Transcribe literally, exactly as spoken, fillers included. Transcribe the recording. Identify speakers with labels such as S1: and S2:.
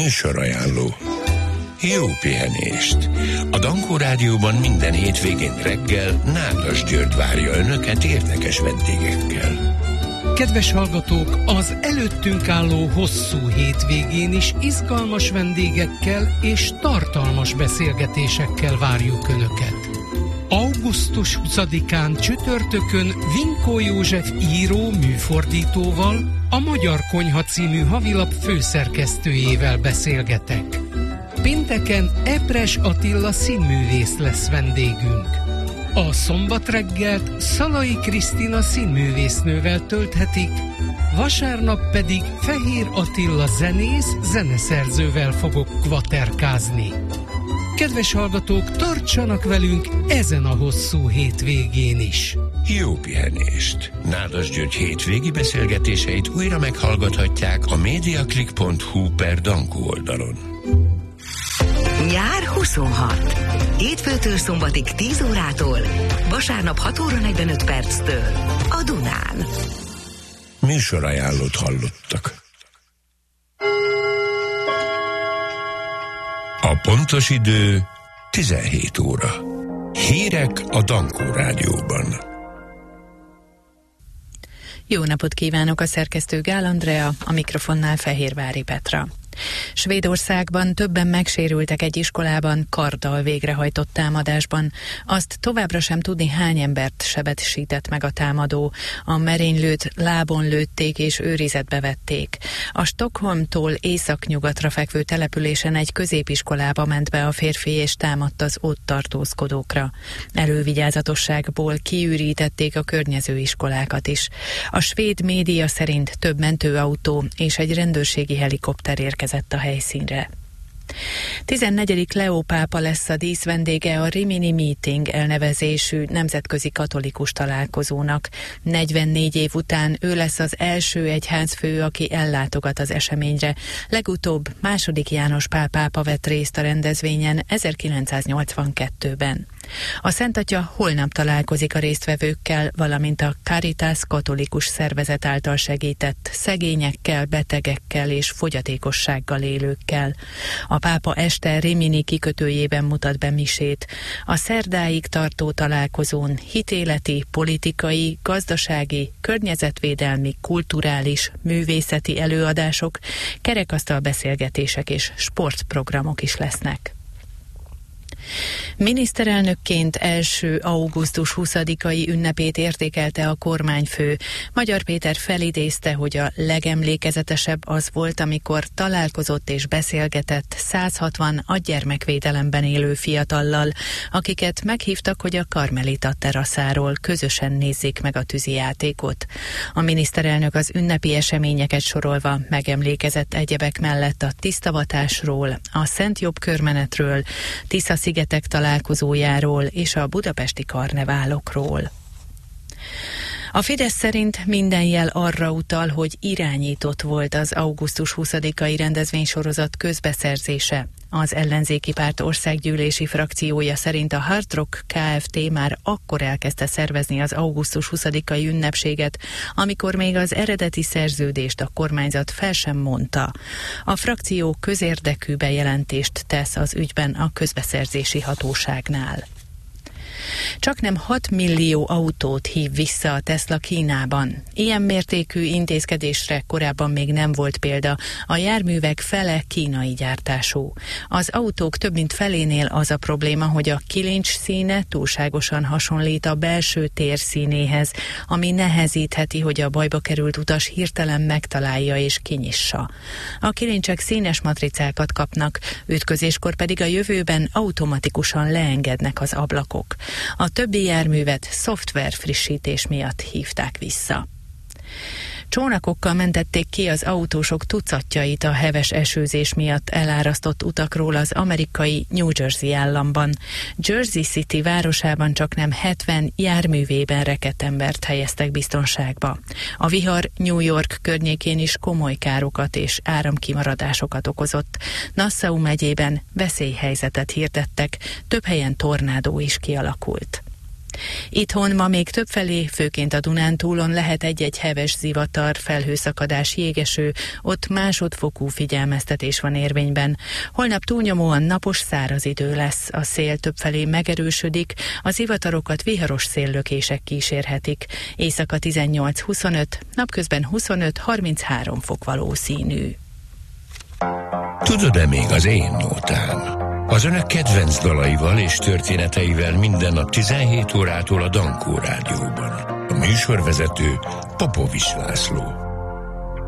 S1: Műsorajánló. Jó pihenést! A Dankó Rádióban minden hétvégén reggel Nádas György várja Önöket érdekes vendégekkel.
S2: Kedves hallgatók, az előttünk álló hosszú hétvégén is izgalmas vendégekkel és tartalmas beszélgetésekkel várjuk Önöket. augusztus huszadikán csütörtökön Vinkó József író műfordítóval, a Magyar Konyha című havilap főszerkesztőjével beszélgetek. Pénteken Epres Attila színművész lesz vendégünk. A szombat reggelt Szalai Krisztina színművésznővel tölthetik, vasárnap pedig Fehér Attila zenész, zeneszerzővel fogok kvaterkázni. Kedves hallgatók, tartsanak velünk ezen a hosszú hétvégén is.
S1: Jó pihenést! Nádas György hétvégi beszélgetéseit újra meghallgathatják a mediaclick pont hu per Dankó oldalon.
S3: Nyár huszonhat. Hétfőtől szombatig tíz órától, vasárnap hat óra negyvenöt perctől a Dunán.
S1: Műsorajánlót hallottak. A pontos idő tizenhét óra. Hírek a Dankó Rádióban.
S4: Jó napot kívánok, a szerkesztő Gál Andrea, a mikrofonnál Fehérvári Petra. Svédországban többen megsérültek egy iskolában karddal végrehajtott támadásban. Azt továbbra sem tudni, hány embert sebesített meg a támadó. A merénylőt lábon lőtték és őrizetbe vették. A Stockholmtól északnyugatra fekvő településen egy középiskolába ment be a férfi és támadt az ott tartózkodókra. Elővigyázatosságból kiürítették a környező iskolákat is. A svéd média szerint több mentőautó és egy rendőrségi helikopter érkezett a helyszínre. tizennegyedik Leó pápa lesz a díszvendége a Rimini Meeting elnevezésű nemzetközi katolikus találkozónak. negyvennégy év után ő lesz az első egyházfő, aki ellátogat az eseményre. Legutóbb második János Pál pápa vett részt a rendezvényen ezerkilencszáznyolcvankettőben. A Szent Atya holnap találkozik a résztvevőkkel, valamint a Caritas katolikus szervezet által segített szegényekkel, betegekkel és fogyatékossággal élőkkel. A pápa este Rimini kikötőjében mutat be misét. A szerdáig tartó találkozón hitéleti, politikai, gazdasági, környezetvédelmi, kulturális, művészeti előadások, kerekasztal beszélgetések és sportprogramok is lesznek. Miniszterelnökként első augusztus huszadikai ünnepét értékelte a kormányfő. Magyar Péter felidézte, hogy a legemlékezetesebb az volt, amikor találkozott és beszélgetett száz hatvan a gyermekvédelemben élő fiatallal, akiket meghívtak, hogy a Karmelita teraszáról közösen nézzék meg a tűzijátékot. A miniszterelnök az ünnepi eseményeket sorolva megemlékezett egyebek mellett a tisztavatásról, a Szent Jobb körmenetről, Tisza-szigetek találkozójáról és a budapesti karneválokról. A Fidesz szerint minden jel arra utal, hogy irányított volt az augusztus huszadikai rendezvénysorozat közbeszerzése. Az ellenzéki párt országgyűlési frakciója szerint a Hard Rock Kft. Már akkor elkezdte szervezni az augusztus huszadikai ünnepséget, amikor még az eredeti szerződést a kormányzat fel sem mondta. A frakció közérdekű bejelentést tesz az ügyben a közbeszerzési hatóságnál. Csaknem hat millió autót hív vissza a Tesla Kínában. Ilyen mértékű intézkedésre korábban még nem volt példa, a járművek fele kínai gyártású. Az autók több mint felénél az a probléma, hogy a kilincs színe túlságosan hasonlít a belső tér színéhez, ami nehezítheti, hogy a bajba került utas hirtelen megtalálja és kinyissa. A kilincsek színes matricákat kapnak, ütközéskor pedig a jövőben automatikusan leengednek az ablakok. A többi járművet szoftver frissítés miatt hívták vissza. Csónakokkal mentették ki az autósok tucatjait a heves esőzés miatt elárasztott utakról az amerikai New Jersey államban. Jersey City városában csaknem hetven járművében rekedt embert helyeztek biztonságba. A vihar New York környékén is komoly károkat és áramkimaradásokat okozott. Nassau megyében veszélyhelyzetet hirdettek, több helyen tornádó is kialakult. Itthon ma még többfelé, főként a Dunántúlon lehet egy-egy heves zivatar, felhőszakadás, jégeső, ott másodfokú figyelmeztetés van érvényben. Holnap túlnyomóan napos, száraz idő lesz, a szél többfelé megerősödik, a zivatarokat viharos széllökések kísérhetik. Éjszaka tizennyolc-huszonöt, napközben huszonöt-harminchárom fok valószínű.
S1: Tudod-e még az én nótám? Az önök kedvenc dalaival és történeteivel minden nap tizenhét órától a Dankó Rádióban. A műsorvezető Popovics László.